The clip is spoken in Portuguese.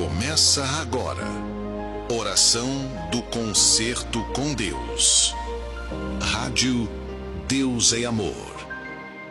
Começa agora. Oração do Concerto com Deus. Rádio Deus é Amor.